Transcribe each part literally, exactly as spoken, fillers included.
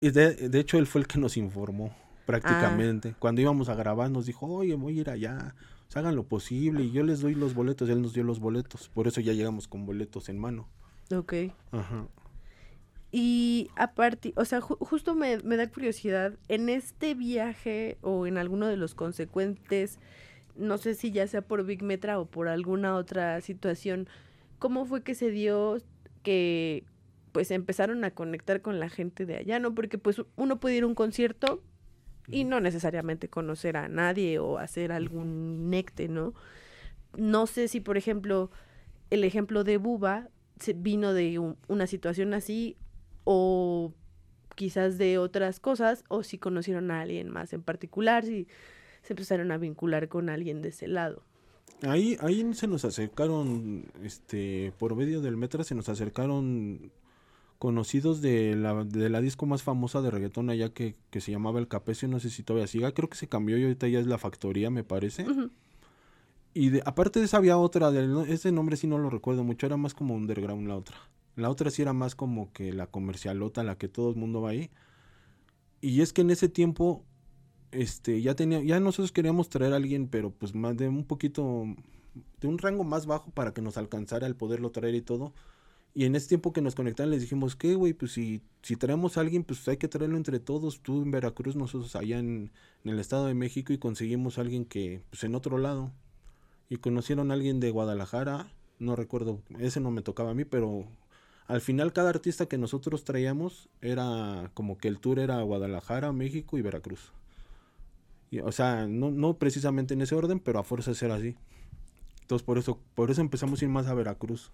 Y de, de hecho, él fue el que nos informó, prácticamente. Ah. Cuando íbamos a grabar, nos dijo, oye, voy a ir allá, o sea, hagan lo posible, y yo les doy los boletos. Él nos dio los boletos, por eso ya llegamos con boletos en mano. Ok. Ajá. Y aparte, o sea, ju- justo me, me da curiosidad, en este viaje o en alguno de los consecuentes, no sé si ya sea por Big Metra o por alguna otra situación, ¿cómo fue que se dio que pues empezaron a conectar con la gente de allá, ¿no? Porque pues uno puede ir a un concierto y no necesariamente conocer a nadie o hacer algún necte, ¿no? No sé si, por ejemplo, el ejemplo de Buba se vino de un- una situación así o quizás de otras cosas, o si conocieron a alguien más en particular, si se empezaron a vincular con alguien de ese lado. Ahí, ahí se nos acercaron, este, por medio del Metra se nos acercaron conocidos de la, de la disco más famosa de reggaetón allá que, que se llamaba El Capecio, no sé si todavía siga, creo que se cambió y ahorita ya es La Factoría, me parece. Ujú. Y de, aparte de esa había otra, del, no- ese nombre sí no lo recuerdo mucho, era más como underground la otra. La otra sí era más como que la comercialota, la que todo el mundo va ahí. Y es que en ese tiempo, este, ya tenía, ya nosotros queríamos traer a alguien, pero pues más de un poquito, de un rango más bajo para que nos alcanzara el poderlo traer y todo. Y en ese tiempo que nos conectaron les dijimos, ¿qué, güey? Pues si, si traemos a alguien, pues hay que traerlo entre todos. Tú en Veracruz, nosotros allá en, en el Estado de México, y conseguimos a alguien que, pues en otro lado. Y conocieron a alguien de Guadalajara, no recuerdo, ese no me tocaba a mí, pero al final cada artista que nosotros traíamos era como que el tour era Guadalajara, México y Veracruz. Y, o sea, no, no precisamente en ese orden, pero a fuerzas era así. Entonces por eso, por eso empezamos a ir más a Veracruz.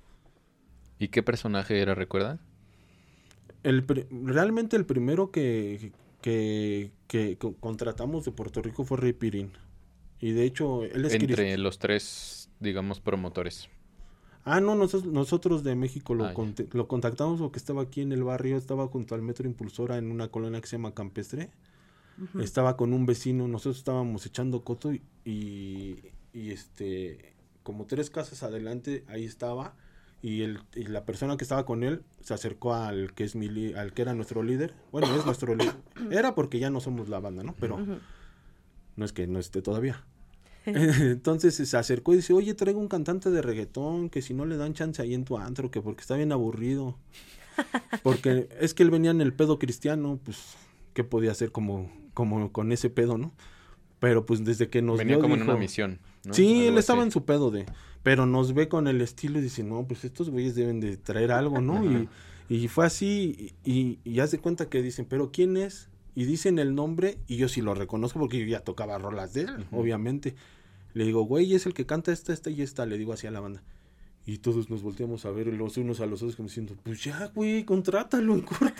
¿Y qué personaje era, recuerdan? El, pri- realmente el primero que, que, que co- contratamos de Puerto Rico fue Rey Pirín. Y de hecho, él es Entre crist- los tres, digamos, promotores. Ah, no, nosotros, nosotros de México lo, Ah, ya. conte- lo contactamos porque estaba aquí en el barrio, estaba junto al Metro Impulsora en una colonia que se llama Campestre. Ujú. Estaba con un vecino, nosotros estábamos echando coto y, y, y, este, como tres casas adelante, ahí estaba. Y, el, y la persona que estaba con él se acercó al que es mi li- al que era nuestro líder. Bueno, es nuestro líder. Era porque ya no somos la banda, ¿no? Pero Ujú. no es que no esté todavía. Entonces se acercó y dice, oye, traigo un cantante de reggaetón, que si no le dan chance ahí en tu antro, que porque está bien aburrido. Porque es que él venía en el pedo cristiano, pues, ¿qué podía hacer como, como con ese pedo, no? Pero pues desde que nos Venía vio, como en dijo- una misión, ¿no? Sí, él Algo estaba así. en su pedo de... Pero nos ve con el estilo y dice, no, pues estos güeyes deben de traer algo, ¿no? Y, y fue así, y, y, y haz de cuenta que dicen, ¿pero quién es? Y dicen el nombre, y yo sí lo reconozco porque yo ya tocaba rolas de él, Ujú. obviamente. Le digo, güey, es el que canta esta, esta y esta, le digo así a la banda. Y todos nos volteamos a ver los unos a los otros como diciendo, pues ya, güey, contrátalo en corto.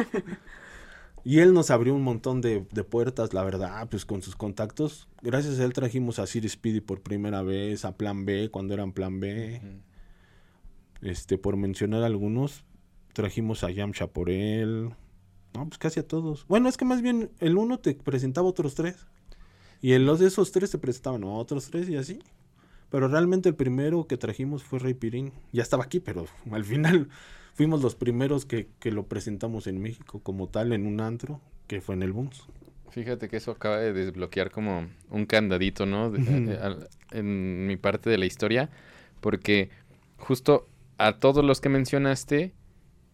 Y él nos abrió un montón de, de puertas, la verdad, pues con sus contactos. Gracias a él trajimos a Sir Speedy por primera vez, a Plan B, cuando eran Plan B. Ujú. Este, por mencionar algunos, trajimos a Yamcha por él. No, pues casi a todos. Bueno, es que más bien el uno te presentaba otros tres. Y en los de esos tres te presentaban a otros tres y así. Pero realmente el primero que trajimos fue Rey Pirín. Ya estaba aquí, pero al final fuimos los primeros que, que lo presentamos en México como tal, en un antro, que fue en el Booms. Fíjate que eso acaba de desbloquear como un candadito, ¿no? De- Ujú. eh, al- en mi parte de la historia, porque justo a todos los que mencionaste,